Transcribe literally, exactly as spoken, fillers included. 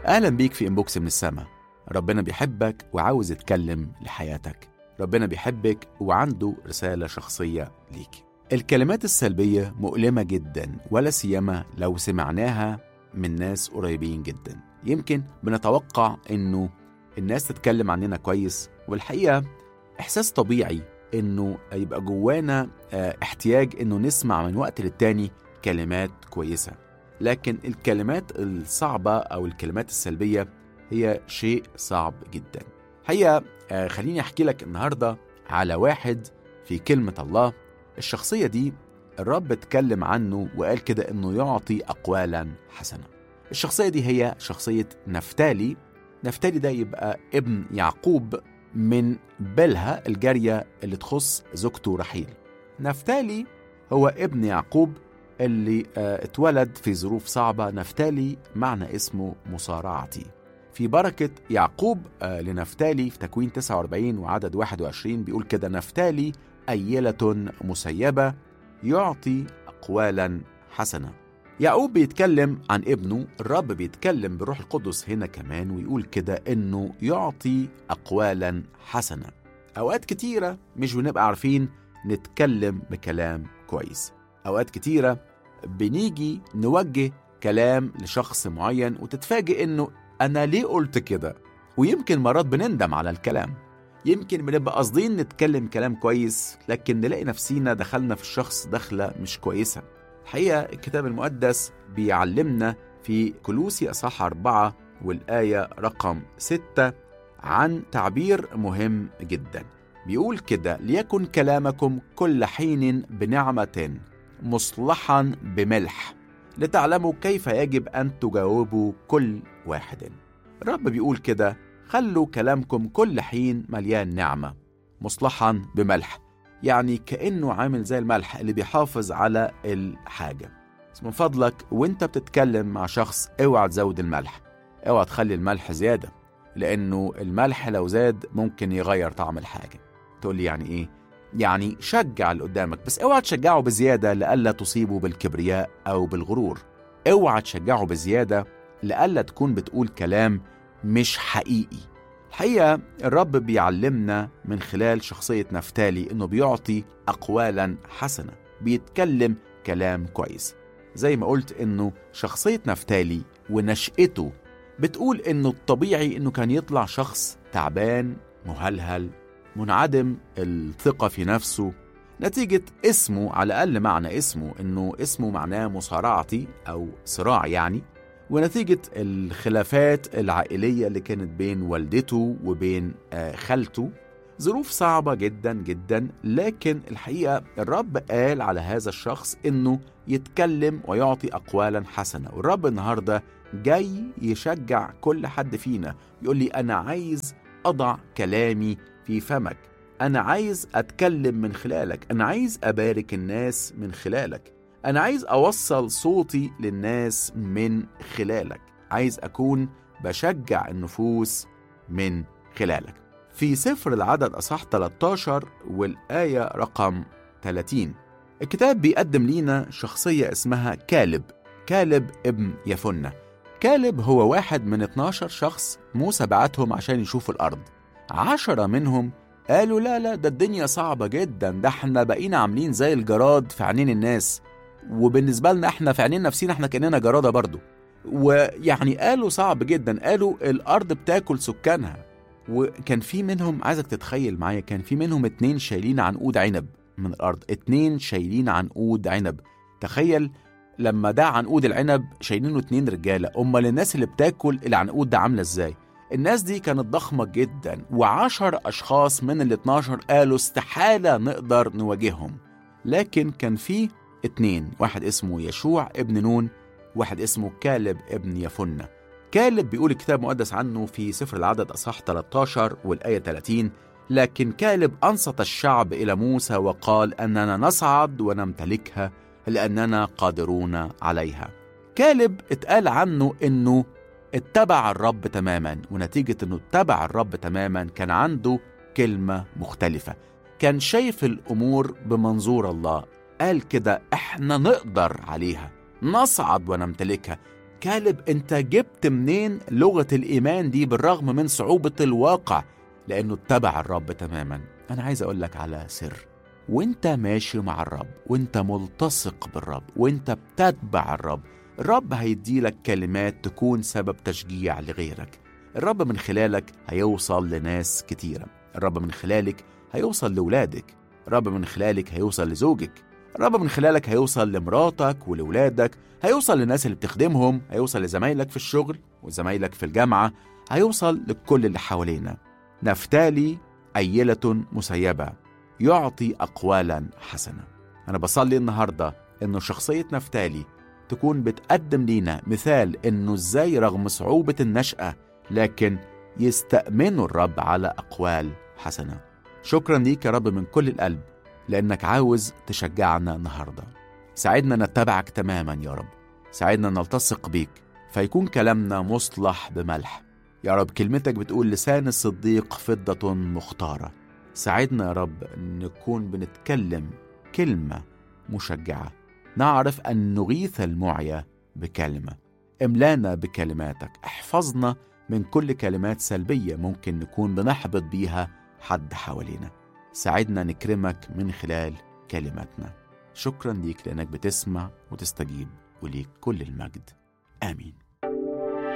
أهلا بيك في إنبوكس من السما. ربنا بيحبك وعاوز يتكلم لحياتك. ربنا بيحبك وعنده رسالة شخصية ليك. الكلمات السلبية مؤلمة جدا، ولا سيما لو سمعناها من ناس قريبين جدا. يمكن بنتوقع إنه الناس تتكلم عننا كويس، والحقيقة إحساس طبيعي إنه يبقى جوانا احتياج إنه نسمع من وقت للتاني كلمات كويسة. لكن الكلمات الصعبة أو الكلمات السلبية هي شيء صعب جدا. هي خليني أحكي لك النهاردة على واحد في كلمة الله. الشخصية دي الرب اتكلم عنه وقال كده إنه يعطي أقوالا حسنة. الشخصية دي هي شخصية نفتالي. نفتالي ده يبقى ابن يعقوب من بلها الجارية اللي تخص زوجته رحيل. نفتالي هو ابن يعقوب اللي اتولد في ظروف صعبة. نفتالي معنى اسمه مصارعتي. في بركة يعقوب لنفتالي في تكوين تسعة وأربعين وعدد واحد وعشرين بيقول كده: نفتالي أيلة مسيبة يعطي أقوالا حسنة. يعقوب بيتكلم عن ابنه، الرب بيتكلم بالروح القدس هنا كمان ويقول كده إنه يعطي أقوالا حسنة. أوقات كتيرة مش بنبقى عارفين نتكلم بكلام كويس. أوقات كتيرة بنيجي نوجه كلام لشخص معين وتتفاجئ إنه أنا ليه قلت كده، ويمكن مرات بنندم على الكلام. يمكن بنبقى قاصدين نتكلم كلام كويس لكن نلاقي نفسينا دخلنا في الشخص دخلة مش كويسة. الحقيقة الكتاب المقدس بيعلمنا في كولوسي أصحاح أربعة والآية رقم ستة عن تعبير مهم جدا. بيقول كده: ليكن كلامكم كل حين بنعمة مصلحا بملح لتعلموا كيف يجب أن تجاوبوا كل واحد. الرب بيقول كده: خلوا كلامكم كل حين مليان نعمة مصلحا بملح، يعني كأنه عامل زي الملح اللي بيحافظ على الحاجة. بس من فضلك وانت بتتكلم مع شخص اوعى تزود الملح، اوعى تخلي الملح زيادة، لأنه الملح لو زاد ممكن يغير طعم الحاجة. تقول لي يعني ايه؟ يعني شجع اللي قدامك، بس اوعى تشجعه بزيادة لألا تصيبه بالكبرياء أو بالغرور. اوعى تشجعه بزيادة لألا تكون بتقول كلام مش حقيقي. الحقيقة الرب بيعلمنا من خلال شخصية نفتالي إنه بيعطي أقوالا حسنة، بيتكلم كلام كويس. زي ما قلت إنه شخصية نفتالي ونشأته بتقول إنه الطبيعي إنه كان يطلع شخص تعبان مهلهل منعدم الثقة في نفسه، نتيجة اسمه. على الأقل معنى اسمه إنه اسمه معناه مصارعتي أو صراع يعني، ونتيجة الخلافات العائلية اللي كانت بين والدته وبين خالته. ظروف صعبة جدا جدا، لكن الحقيقة الرب قال على هذا الشخص إنه يتكلم ويعطي أقوالا حسنة. والرب النهاردة جاي يشجع كل حد فينا، يقول لي أنا عايز أضع كلامي في فمك، أنا عايز أتكلم من خلالك، أنا عايز أبارك الناس من خلالك، أنا عايز أوصل صوتي للناس من خلالك، عايز أكون بشجع النفوس من خلالك. في سفر العدد أصحاح ثلاثة عشر والآية رقم ثلاثين الكتاب بيقدم لينا شخصية اسمها كالب. كالب ابن يفنة. كالب هو واحد من اتناشر شخص موسى بعتهم عشان يشوفوا الأرض. عشرة منهم قالوا لا لا ده الدنيا صعبة جدا، ده احنا بقينا عاملين زي الجراد في عينين الناس، وبالنسبة لنا احنا في عينين نفسينا احنا كأننا جرادة برضو. ويعني قالوا صعب جدا، قالوا الأرض بتاكل سكانها. وكان في منهم، عايزك تتخيل معايا، كان في منهم اتنين شايلين عنقود عنب من الأرض. اتنين شايلين عنقود عنب. تخيل لما ده عنقود العنب شايلينه اتنين رجالة، أمال الناس اللي بتاكل العنقود ده عاملة ازاي؟ الناس دي كانت ضخمة جدا، وعشر أشخاص من الاتناشر قالوا استحالة نقدر نواجههم. لكن كان في اتنين، واحد اسمه يشوع ابن نون، واحد اسمه كالب ابن يفنة. كالب بيقول الكتاب المقدس عنه في سفر العدد أصحاح ثلاثة عشر والآية ثلاثين: لكن كالب أنصت الشعب إلى موسى وقال أننا نصعد ونمتلكها لأننا قادرون عليها. كالب اتقال عنه إنه اتبع الرب تماما، ونتيجة إنه اتبع الرب تماما كان عنده كلمة مختلفة، كان شايف الأمور بمنظور الله. قال كده احنا نقدر عليها، نصعد ونمتلكها. كالب أنت جبت منين لغة الإيمان دي بالرغم من صعوبة الواقع؟ لأنه اتبع الرب تماما. أنا عايز أقول لك على سر، وانت ماشي مع الرب وانت ملتصق بالرب وانت بتتبع الرب، الرب هيدي لك كلمات تكون سبب تشجيع لغيرك. الرب من خلالك هيوصل لناس كتيرة، الرب من خلالك هيوصل لولادك، الرب من خلالك هيوصل لزوجك، الرب من خلالك هيوصل لمراتك ولولادك، هيوصل للناس اللي بتخدمهم، هيوصل لزمايلك في الشغل وزمايلك في الجامعة، هيوصل لكل اللي حوالينا. نفتالي أيلة مسيبة يعطي أقوالا حسنة. أنا بصلي النهاردة إنه شخصية نفتالي تكون بتقدم لينا مثال إنه إزاي رغم صعوبة النشأة لكن يستأمنوا الرب على أقوال حسنة. شكرا ليك يا رب من كل القلب لأنك عاوز تشجعنا النهاردة. ساعدنا نتبعك تماما يا رب، ساعدنا نلتصق بيك فيكون كلامنا مصلح بملح. يا رب كلمتك بتقول لسان الصديق فضة مختارة. ساعدنا يا رب نكون بنتكلم كلمة مشجعة، نعرف أن نغيث المعيا بكلمة. املانا بكلماتك، احفظنا من كل كلمات سلبية ممكن نكون بنحبط بيها حد حوالينا. ساعدنا نكرمك من خلال كلماتنا. شكرا ليك لأنك بتسمع وتستجيب، وليك كل المجد. آمين.